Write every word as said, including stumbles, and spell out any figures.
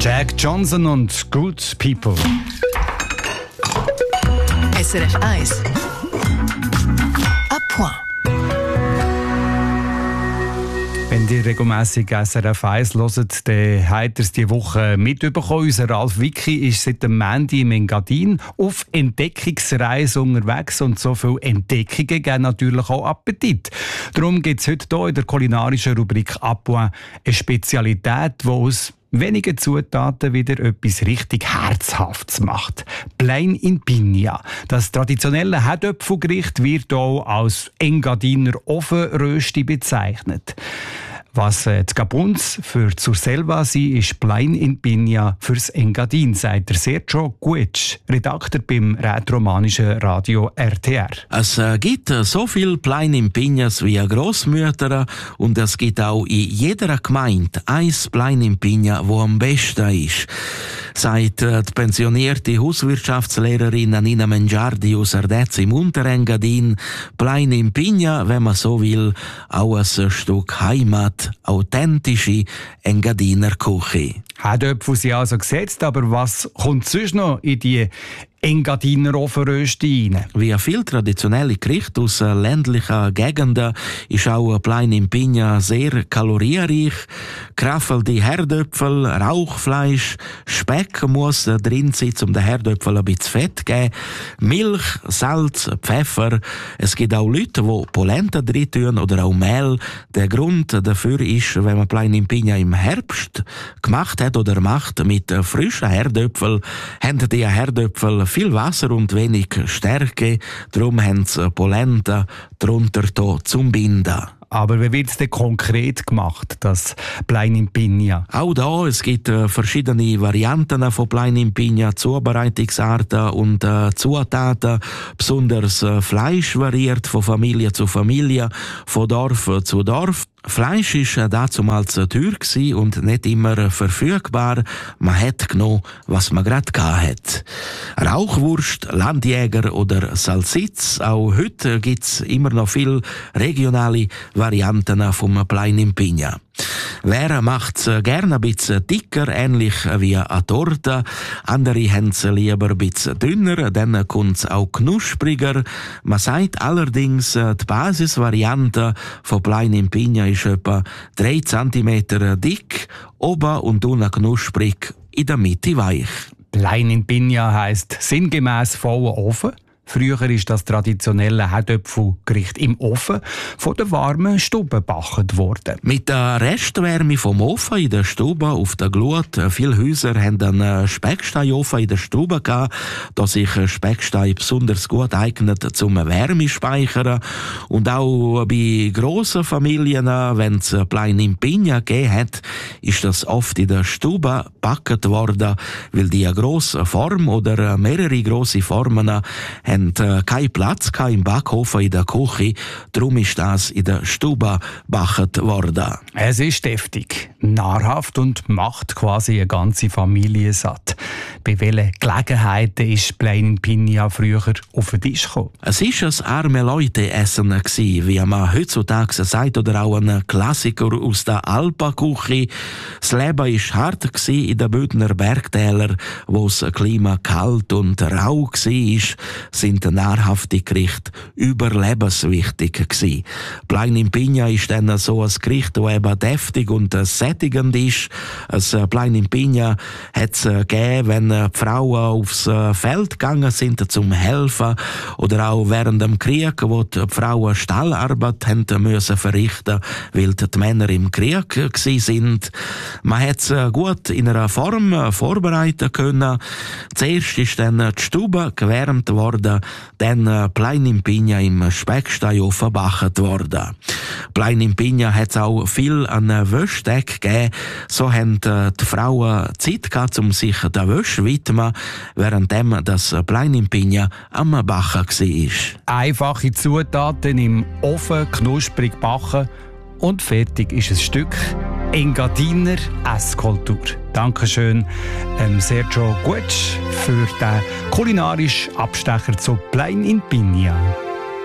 Jack Johnson und Good People. S R F eins. À point. Wenn ihr regelmässig S R F eins hört, dann habt ihr es diese Woche mitbekommen. Unser Ralf Wicki ist seit dem Montag im Engadin auf Entdeckungsreise unterwegs und so viele Entdeckungen geben natürlich auch Appetit. Darum gibt es heute hier in der kulinarischen Rubrik «À point» eine Spezialität, die aus wenigen Zutaten wieder etwas richtig Herzhaftes macht. Plein in Piña. Das traditionelle Herdöpfelgericht wird auch als Engadiner Ofenrösti bezeichnet. Was äh, die Gabuns für zur Selva sind, ist Plein in Piña fürs Engadin, sagt der Sergio Guetsch, Redakteur beim rätoromanischen Radio R T R. Es äh, gibt äh, so viel Plein in Piñas wie Grossmütter und es gibt auch in jeder Gemeinde ein Plein in Piña, wo am besten ist. Sagt äh, die pensionierte Hauswirtschaftslehrerin Nina Mengiardi aus Ardez im Unterengadin, Plein in Piña, wenn man so will, auch ein Stück Heimat, authentische Engadiner Küche. Herdöpfel sind also gesetzt, aber was kommt sonst noch in die Engadiner Ofenrösti rein? Wie viele traditionelle Gerichte aus ländlichen Gegenden ist auch Plein in Piña sehr kalorienreich. Geraffelte Herdöpfel, Rauchfleisch, Speck muss drin sein, um den Herdöpfel ein bisschen Fett zu geben. Milch, Salz, Pfeffer. Es gibt auch Leute, die Polenta drin tun oder auch Mehl. Der Grund dafür ist, wenn man Plein in Piña im Herbst gemacht hat oder macht mit frischen Herdöpfeln, haben die Herdöpfel viel Wasser und wenig Stärke. Darum haben sie Polenta drunter zum Binden. Aber wie wird es denn konkret gemacht, das Plein in Piña? Auch da, es gibt äh, verschiedene Varianten von Plein in Piña, Zubereitungsarten und äh, Zutaten. Besonders äh, Fleisch variiert von Familie zu Familie, von Dorf zu Dorf. Fleisch war damals teuer und nicht immer verfügbar. Man hat genommen, was man gerade hatte. Rauchwurst, Landjäger oder Salsitz. Auch heute gibt es immer noch viele regionale Varianten vom Plein in Piña. Wer macht es gerne ein bisschen dicker, ähnlich wie eine Torte. Andere haben es lieber ein bisschen dünner, dann kommt es auch knuspriger. Man sagt allerdings, die Basisvariante von Plein in Piña ist etwa drei Zentimeter dick, oben und unten knusprig, in der Mitte weich. Plein in Piña heisst sinngemäss voller Ofen. Früher ist das traditionelle Herdöpfelgericht im Ofen von der warmen Stube gebacken worden. Mit der Restwärme vom Ofen in der Stube auf der Glut. Viele Häuser haben einen Specksteinofen in der Stube gehabt, da sich Speckstein besonders gut eignet zum Wärmespeichern. Und auch bei grossen Familien, wenn es Plein in Piña gegeben hat, ist das oft in der Stube gebacken worden, weil die eine grosse Form oder mehrere grosse Formen haben keinen Platz im Backofen in der Küche, darum ist das in der Stube gebacken worden. Es ist deftig, nahrhaft und macht quasi eine ganze Familie satt. Bei welchen Gelegenheiten ist Plein in Piña früher auf den Tisch gekommen? Es war ein arme Leute-Essen, wie man heutzutage sagt, oder auch ein Klassiker aus der Alpenküche. Das Leben war hart in den Bündner Bergtälern, wo das Klima kalt und rau war, sind nahrhafte Gerichte überlebenswichtig gewesen. Plein in Piña ist dann so ein Gericht, das eben deftig und sättigend ist. Ein Plein in Piña hat es gegeben, wenn die Frauen aufs Feld gegangen sind zum Helfen oder auch während dem Krieg, wo die Frauen Stallarbeit haben müssen verrichten, weil die Männer im Krieg waren. Man hat es gut in einer Form vorbereiten können. Zuerst ist dann die Stube gewärmt worden, dann Plein in Piña im Specksteinofen gebacken worden. Plein in Piña hat es auch viel an Wäschdeck gegeben. So haben die Frauen Zeit gehabt, um sich der Wäsche zu widmen, während das Plein in Piña am Backen war. Einfache Zutaten im Ofen knusprig backen und fertig ist ein Stück Engadiner Esskultur. Dankeschön ähm, Sergio Guetsch für den kulinarischen Abstecher zu Plein in Piña.